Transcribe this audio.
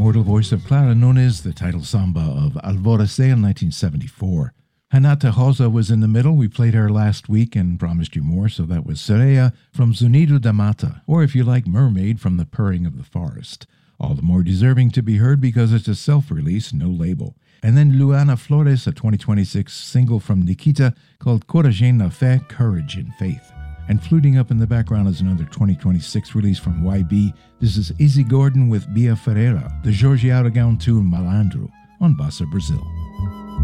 immortal voice of Clara Nunes, the title samba of Alvorecer in 1974. Renata Rosa was in the middle. We played her last week and promised you more, so that was Sereia from Zunido da Mata, or if you like, Mermaid from The Purring of the Forest. All the more deserving to be heard because it's a self-release, no label. And then Luana Flores, a 2026 single from Nikita called Coragem na Fé, Courage in Faith. And fluting up in the background is another 2026 release from YB. This is Izzy Gordon with Bia Ferreira, the Jorge Aragão tune Malandro on Bossa Brazil.